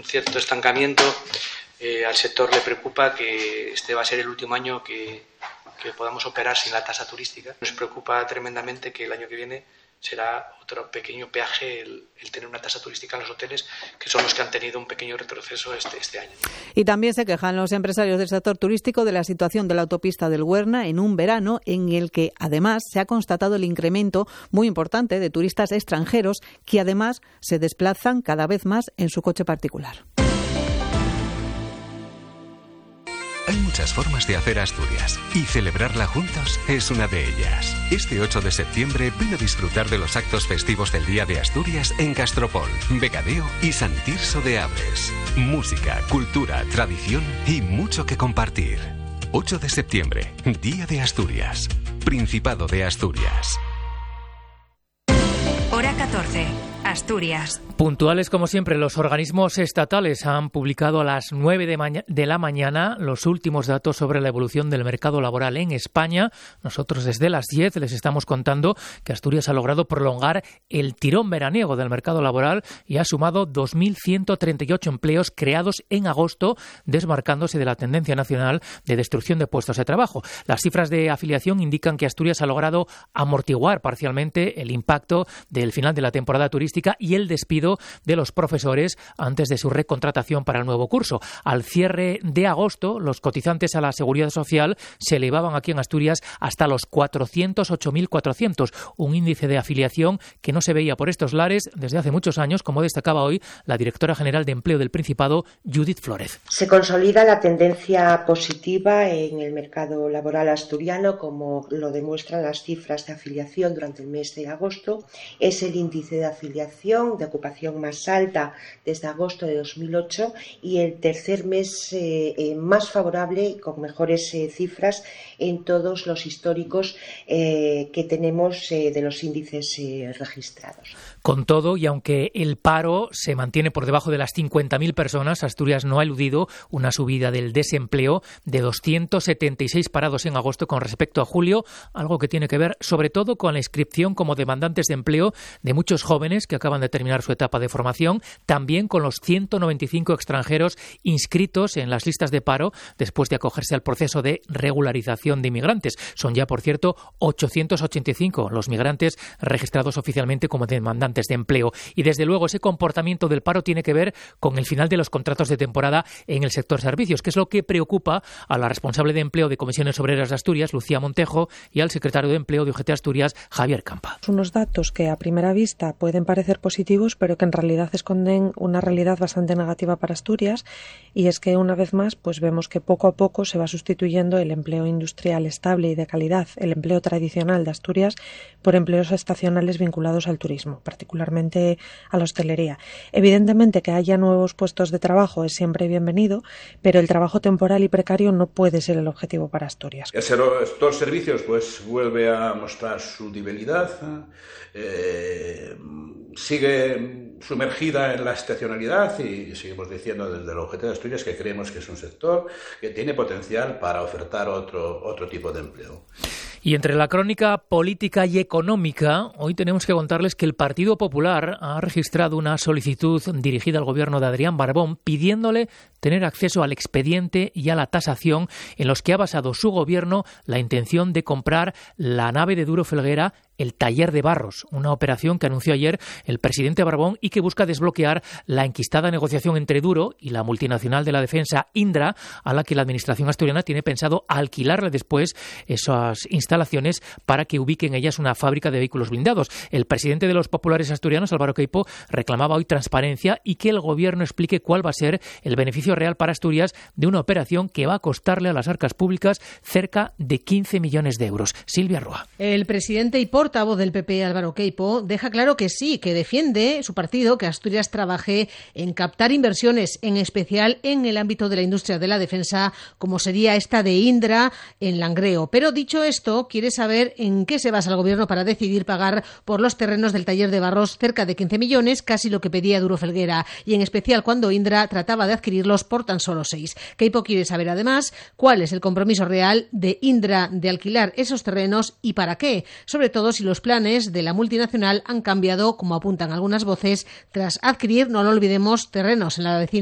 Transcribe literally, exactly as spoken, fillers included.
un cierto estancamiento. Eh, al sector le preocupa que este va a ser el último año que, que podamos operar sin la tasa turística. Nos preocupa tremendamente que el año que viene será otro pequeño peaje el, el tener una tasa turística en los hoteles, que son los que han tenido un pequeño retroceso este, este año. Y también se quejan los empresarios del sector turístico de la situación de la autopista del Huerna en un verano en el que además se ha constatado el incremento muy importante de turistas extranjeros que además se desplazan cada vez más en su coche particular. Hay muchas formas de hacer Asturias y celebrarla juntos es una de ellas. Este ocho de septiembre ven a disfrutar de los actos festivos del Día de Asturias en Castropol, Vegadeo y Sant Tirso de Abres. Música, cultura, tradición y mucho que compartir. ocho de septiembre, Día de Asturias. Principado de Asturias. Hora catorce. Asturias. Puntuales como siempre, los organismos estatales han publicado a las nueve de, maña- de la mañana los últimos datos sobre la evolución del mercado laboral en España. Nosotros desde las diez les estamos contando que Asturias ha logrado prolongar el tirón veraniego del mercado laboral y ha sumado dos mil ciento treinta y ocho empleos creados en agosto, desmarcándose de la tendencia nacional de destrucción de puestos de trabajo. Las cifras de afiliación indican que Asturias ha logrado amortiguar parcialmente el impacto del final de la temporada turística y el despido de los profesores antes de su recontratación para el nuevo curso. Al cierre de agosto, los cotizantes a la Seguridad Social se elevaban aquí en Asturias hasta los cuatrocientos ocho mil cuatrocientos, un índice de afiliación que no se veía por estos lares desde hace muchos años, como destacaba hoy la directora general de Empleo del Principado, Judith Flórez. Se consolida la tendencia positiva en el mercado laboral asturiano, como lo demuestran las cifras de afiliación durante el mes de agosto. Es el índice de afiliación de ocupación más alta desde agosto de dos mil ocho y el tercer mes eh, eh, más favorable y con mejores eh, cifras en todos los históricos eh, que tenemos eh, de los índices eh, registrados. Con todo, y aunque el paro se mantiene por debajo de las cincuenta mil personas, Asturias no ha eludido una subida del desempleo de doscientos setenta y seis parados en agosto con respecto a julio, algo que tiene que ver sobre todo con la inscripción como demandantes de empleo de muchos jóvenes que acaban de terminar su etapa de formación, también con los ciento noventa y cinco extranjeros inscritos en las listas de paro después de acogerse al proceso de regularización de inmigrantes. Son ya, por cierto, ochocientos ochenta y cinco los migrantes registrados oficialmente como demandantes de empleo. Y desde luego ese comportamiento del paro tiene que ver con el final de los contratos de temporada en el sector servicios, que es lo que preocupa a la responsable de empleo de Comisiones Obreras de Asturias, Lucía Montejo, y al secretario de Empleo de U G T Asturias, Javier Campa. Unos datos que a primera vista pueden parecer positivos, pero que en realidad esconden una realidad bastante negativa para Asturias, y es que una vez más pues vemos que poco a poco se va sustituyendo el empleo industrial estable y de calidad, el empleo tradicional de Asturias, por empleos estacionales vinculados al turismo, particularmente a la hostelería. Evidentemente que haya nuevos puestos de trabajo es siempre bienvenido, pero el trabajo temporal y precario no puede ser el objetivo para Asturias. El sector servicios pues vuelve a mostrar su debilidad, eh, sigue sumergida en la estacionalidad y seguimos diciendo desde el U G T de Asturias que creemos que es un sector que tiene potencial para ofertar otro, otro tipo de empleo. Y entre la crónica política y económica, hoy tenemos que contarles que el Partido Popular ha registrado una solicitud dirigida al gobierno de Adrián Barbón pidiéndole tener acceso al expediente y a la tasación en los que ha basado su gobierno la intención de comprar la nave de Duro Felguera, el taller de Barros, una operación que anunció ayer el presidente Barbón y que busca desbloquear la enquistada negociación entre Duro y la multinacional de la defensa Indra, a la que la administración asturiana tiene pensado alquilarle después esas instalaciones para que ubique en ellas una fábrica de vehículos blindados. El presidente de los populares asturianos, Álvaro Queipo, reclamaba hoy transparencia y que el gobierno explique cuál va a ser el beneficio real para Asturias de una operación que va a costarle a las arcas públicas cerca de quince millones de euros. Silvia Rúa. El presidente y portavoz del P P, Álvaro Queipo, deja claro que sí, que defiende su partido que Asturias trabaje en captar inversiones, en especial en el ámbito de la industria de la defensa, como sería esta de Indra en Langreo. Pero dicho esto, quiere saber en qué se basa el gobierno para decidir pagar por los terrenos del taller de Barros cerca de quince millones, casi lo que pedía Duro Felguera, y en especial cuando Indra trataba de adquirirlos por tan solo seis. Queipo quiere saber además cuál es el compromiso real de Indra de alquilar esos terrenos y para qué, sobre todo si los planes de la multinacional han cambiado, como apuntan algunas voces, tras adquirir, no lo olvidemos, terrenos en la vecina